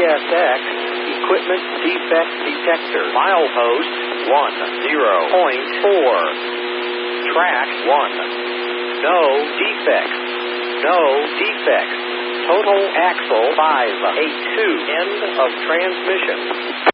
ESX, equipment defect detector. Milepost 10.4. Track 1. No defects. No defects. Total axle 582. End of transmission.